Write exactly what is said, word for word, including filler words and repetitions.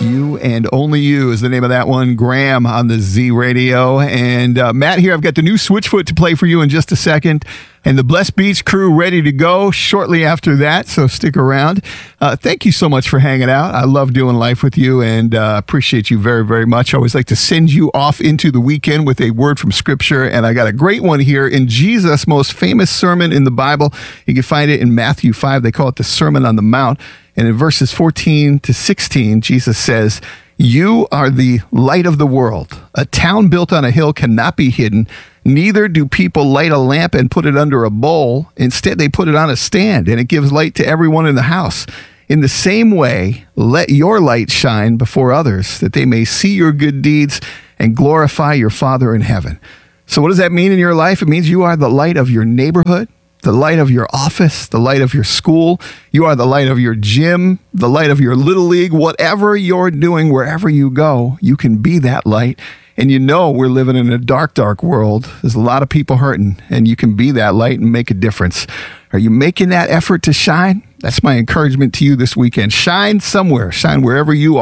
You and Only You is the name of that one. Graham on the Z Radio. And uh, Matt here, I've got the new Switchfoot to play for you in just a second. And the Blessed Beach crew ready to go shortly after that, so stick around. Uh, thank you so much for hanging out. I love doing life with you and uh, appreciate you very, very much. I always like to send you off into the weekend with a word from Scripture, and I got a great one here in Jesus' most famous sermon in the Bible. You can find it in Matthew five. They call it the Sermon on the Mount. And in verses fourteen to sixteen, Jesus says, "You are the light of the world. A town built on a hill cannot be hidden. Neither do people light a lamp and put it under a bowl. Instead, they put it on a stand, and it gives light to everyone in the house. In the same way, let your light shine before others, that they may see your good deeds and glorify your Father in heaven." So what does that mean in your life? It means you are the light of your neighborhood, the light of your office, the light of your school. You are the light of your gym, the light of your little league. Whatever you're doing, wherever you go, you can be that light. And you know we're living in a dark, dark world. There's a lot of people hurting, and you can be that light and make a difference. Are you making that effort to shine? That's my encouragement to you this weekend. Shine somewhere. Shine wherever you are.